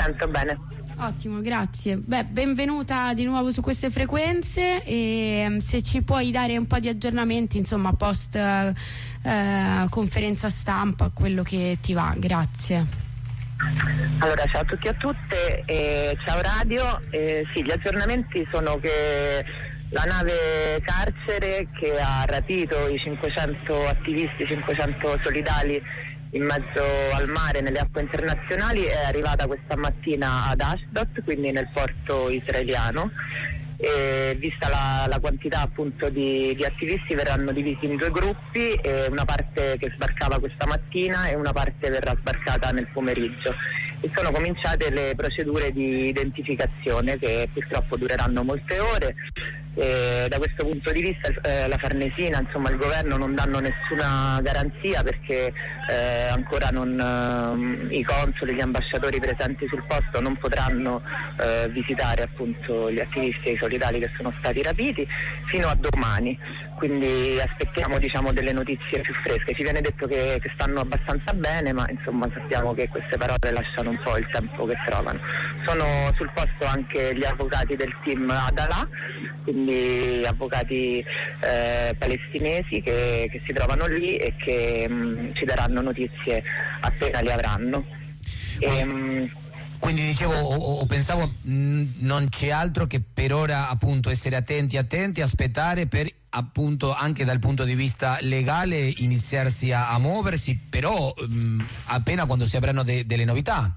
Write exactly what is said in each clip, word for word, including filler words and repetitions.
sento bene. Ottimo, grazie. Beh, benvenuta di nuovo su queste frequenze e se ci puoi dare un po' di aggiornamenti, insomma, post eh, conferenza stampa, quello che ti va, grazie. Allora, ciao a tutti e a tutte, eh, ciao radio. Eh, sì, gli aggiornamenti sono che la nave carcere che ha rapito i cinquecento attivisti, cinquecento solidali in mezzo al mare nelle acque internazionali è arrivata questa mattina ad Ashdod, quindi nel porto israeliano. E vista la, la quantità appunto di, di attivisti verranno divisi in due gruppi, e una parte che sbarcava questa mattina e una parte verrà sbarcata nel pomeriggio, e sono cominciate le procedure di identificazione che purtroppo dureranno molte ore. E da questo punto di vista eh, la Farnesina, insomma il governo non danno nessuna garanzia perché eh, ancora non, eh, i consoli, gli ambasciatori presenti sul posto non potranno eh, visitare appunto gli attivisti e i solidali che sono stati rapiti fino a domani, quindi aspettiamo diciamo delle notizie più fresche. Ci viene detto che, che stanno abbastanza bene, ma insomma sappiamo che queste parole lasciano un po' il tempo che trovano. Sono sul posto anche gli avvocati del team Adalah, quindi avvocati eh, palestinesi che, che si trovano lì e che mh, ci daranno notizie appena le avranno. E, mh, Quindi dicevo, o, o pensavo, mh, non c'è altro che per ora appunto essere attenti, attenti, aspettare per appunto anche dal punto di vista legale iniziarsi a, a muoversi, però mh, appena quando si avranno de, delle novità.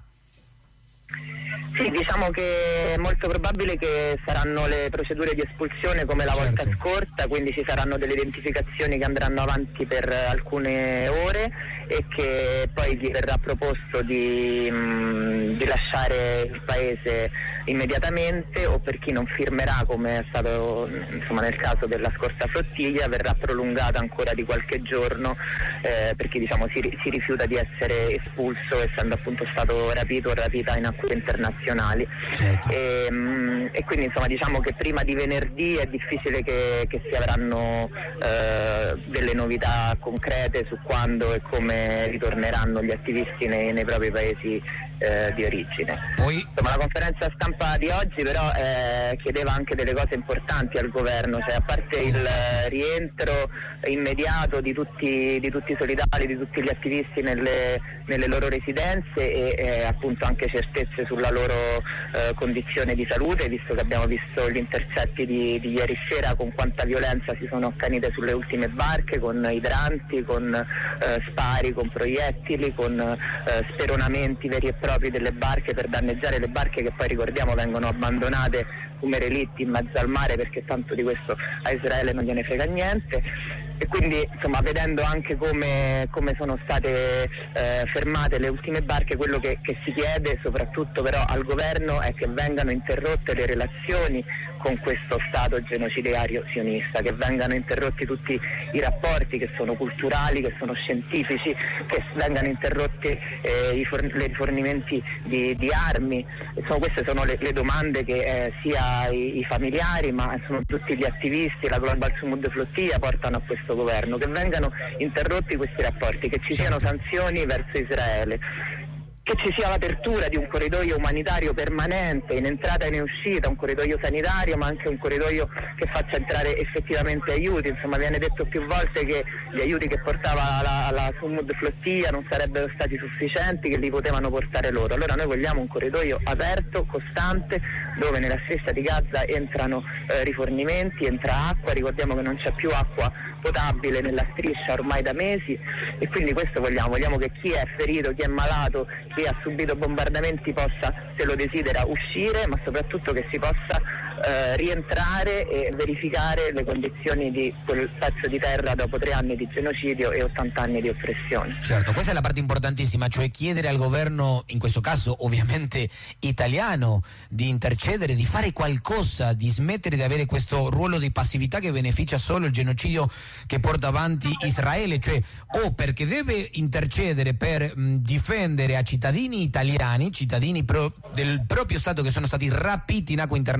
Sì, diciamo che è molto probabile che saranno le procedure di espulsione come la volta certo. scorsa, quindi ci saranno delle identificazioni che andranno avanti per alcune ore e che poi gli verrà proposto di, mh, di lasciare il paese immediatamente, o per chi non firmerà, come è stato insomma nel caso della scorsa flottiglia, verrà prolungata ancora di qualche giorno eh, per chi diciamo si, si rifiuta di essere espulso essendo appunto stato rapito o rapita in acque internazionali. Certo. E, mh, e quindi insomma diciamo che prima di venerdì è difficile che, che si avranno eh, delle novità concrete su quando e come ritorneranno gli attivisti nei, nei propri paesi eh, di origine. Poi insomma la conferenza stampa di oggi però eh, chiedeva anche delle cose importanti al governo, cioè a parte il eh, rientro immediato di tutti, di tutti i solidali, di tutti gli attivisti nelle, nelle loro residenze e eh, appunto anche certezze sulla loro eh, condizione di salute, visto che abbiamo visto gli intercetti di, di ieri sera con quanta violenza si sono accanite sulle ultime barche, con idranti, con eh, spari, con proiettili, con eh, speronamenti veri e propri delle barche per danneggiare le barche che poi ricordiamo vengono abbandonate come relitti in mezzo al mare, perché tanto di questo a Israele non gliene frega niente. E quindi insomma vedendo anche come, come sono state eh, fermate le ultime barche, quello che, che si chiede soprattutto però al governo è che vengano interrotte le relazioni con questo Stato genocidario sionista, che vengano interrotti tutti i rapporti che sono culturali, che sono scientifici, che vengano interrotti eh, i for- i rifornimenti di, di armi. Insomma, queste sono le, le domande che eh, sia i, i familiari ma sono tutti gli attivisti, la Global Sumud Flottiglia portano a questo governo, che vengano interrotti questi rapporti, che ci siano sanzioni verso Israele, che ci sia l'apertura di un corridoio umanitario permanente in entrata e in uscita, un corridoio sanitario ma anche un corridoio che faccia entrare effettivamente aiuti. Insomma viene detto più volte che gli aiuti che portava la, la Sumud Flottiglia non sarebbero stati sufficienti, che li potevano portare loro. Allora noi vogliamo un corridoio aperto, costante, dove nella striscia di Gaza entrano eh, rifornimenti, entra acqua, ricordiamo che non c'è più acqua potabile nella striscia ormai da mesi, e quindi questo vogliamo, vogliamo che chi è ferito, chi è malato, chi ha subito bombardamenti possa, se lo desidera, uscire, ma soprattutto che si possa eh, rientrare e verificare le condizioni di quel pezzo di terra dopo tre anni di genocidio e ottanta anni di oppressione. certo, questa è la parte importantissima, cioè chiedere al governo, in questo caso ovviamente italiano, di intercedere, di fare qualcosa, di smettere di avere questo ruolo di passività che beneficia solo il genocidio che porta avanti Israele, cioè o perché deve intercedere per mh, difendere a cittadini italiani, cittadini pro, del proprio Stato che sono stati rapiti in acque internazionali,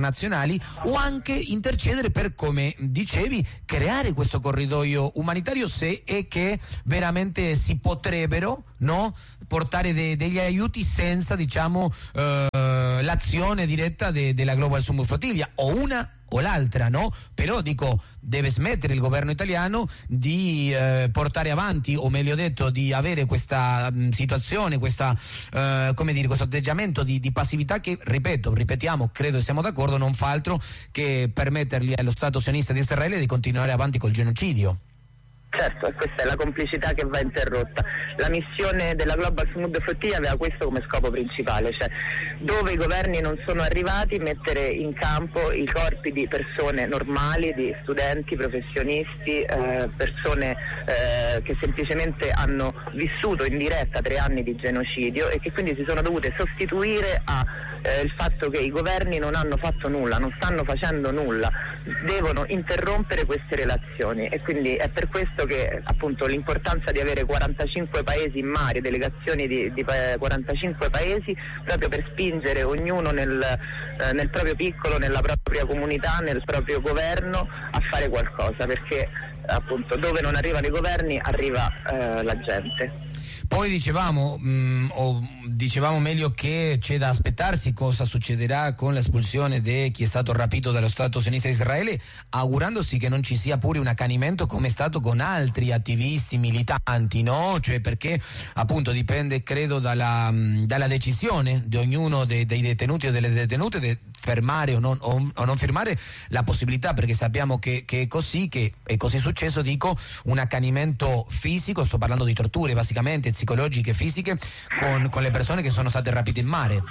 internazionali, o anche intercedere per, come dicevi, creare questo corridoio umanitario, se è che veramente si potrebbero, no, portare de- degli aiuti senza, diciamo, eh, l'azione diretta de- della Global Summit Flotilla, o una o l'altra, no? Però dico, deve smettere il governo italiano di eh, portare avanti, o meglio detto di avere questa mh, situazione, questa eh, come dire, questo atteggiamento di, di passività che, ripeto, ripetiamo, credo siamo d'accordo, non fa altro che permettergli allo Stato sionista di Israele di continuare avanti col genocidio. Certo, e questa è la complicità che va interrotta. La missione della Global Summit Flotilla aveva questo come scopo principale, cioè dove i governi non sono arrivati, mettere in campo i corpi di persone normali, di studenti, professionisti, eh, persone eh, che semplicemente hanno vissuto in diretta tre anni di genocidio e che quindi si sono dovute sostituire a eh, il fatto che i governi non hanno fatto nulla, non stanno facendo nulla, devono interrompere queste relazioni, e quindi è per questo che appunto l'importanza di avere quarantacinque paesi in mare, delegazioni di, di quarantacinque paesi, proprio per spingere ognuno nel, eh, nel proprio piccolo, nella propria comunità, nel proprio governo a fare qualcosa, perché appunto dove non arrivano i governi arriva eh, la gente. Poi dicevamo, mh, o dicevamo meglio che c'è da aspettarsi cosa succederà con l'espulsione di chi è stato rapito dallo Stato sionista di Israele, augurandosi che non ci sia pure un accanimento come è stato con altri attivisti militanti, no? Cioè, perché appunto dipende, credo, dalla, mh, dalla decisione di ognuno dei, dei detenuti o delle detenute di fermare o non, o, o non firmare la possibilità, perché sappiamo che, che è così, che è così successo, dico, un accanimento fisico, sto parlando di torture basicamente psicologiche, fisiche, con, con le persone che sono state rapite in mare.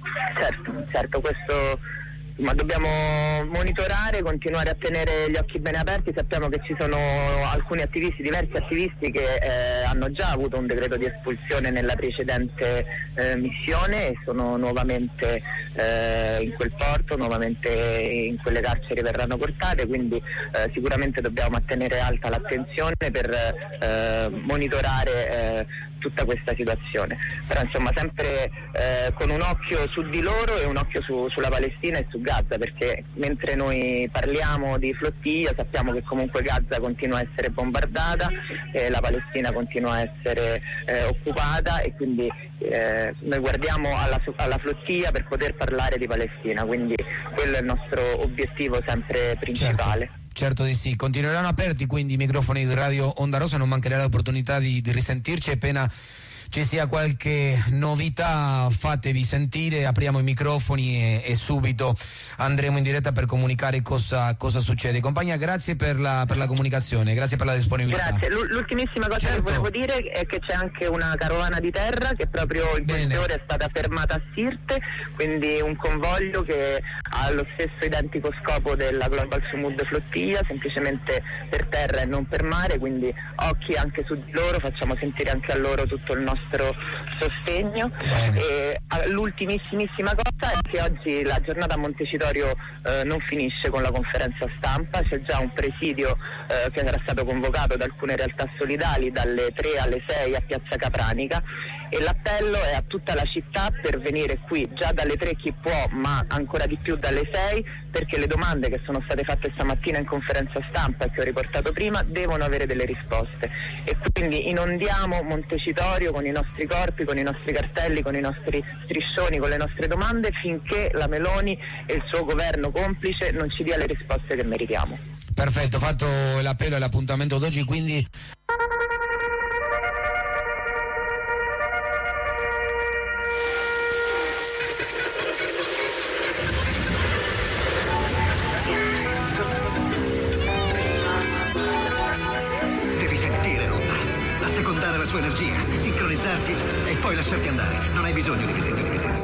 Certo, certo, questo, ma dobbiamo monitorare, continuare a tenere gli occhi bene aperti. Sappiamo che ci sono alcuni attivisti, diversi attivisti che eh, hanno già avuto un decreto di espulsione nella precedente eh, missione e sono nuovamente eh, in quel porto, nuovamente in quelle carceri verranno portate, quindi eh, sicuramente dobbiamo mantenere alta l'attenzione per eh, monitorare eh, tutta questa situazione, però insomma sempre eh, con un occhio su di loro e un occhio su, sulla Palestina e su Gaza, perché mentre noi parliamo di flottiglia sappiamo che comunque Gaza continua a essere bombardata e la Palestina continua a essere eh, occupata, e quindi eh, noi guardiamo alla, alla flottiglia per poter parlare di Palestina, quindi quello è il nostro obiettivo sempre principale. Certo. Certo di sì, continueranno aperti quindi i microfoni di Radio Onda Rossa, non mancherà l'opportunità di, di risentirci appena ci sia qualche novità, fatevi sentire, apriamo i microfoni e, e subito andremo in diretta per comunicare cosa, cosa succede. Compagna, grazie per la, per la comunicazione, grazie per la disponibilità. Grazie, l'ultimissima cosa certo. che volevo dire è che c'è anche una carovana di terra che proprio in queste ore è stata fermata a Sirte, quindi un convoglio che ha lo stesso identico scopo della Global Summit Flottiglia, semplicemente per terra e non per mare, quindi occhi anche su di loro, facciamo sentire anche a loro tutto il nostro sostegno. E l'ultimissimissima cosa è che oggi la giornata a Montecitorio eh, non finisce con la conferenza stampa, c'è già un presidio eh, che era stato convocato da alcune realtà solidali dalle tre alle sei a Piazza Capranica, e l'appello è a tutta la città per venire qui già dalle tre chi può, ma ancora di più dalle sei, perché le domande che sono state fatte stamattina in conferenza stampa e che ho riportato prima devono avere delle risposte, e quindi inondiamo Montecitorio con i nostri corpi, con i nostri cartelli, con i nostri striscioni, con le nostre domande, finché la Meloni e il suo governo complice non ci dia le risposte che meritiamo. Perfetto, fatto l'appello e l'appuntamento d'oggi, quindi la sua energia, sincronizzarti e poi lasciarti andare. Non hai bisogno di vedere, di vedere.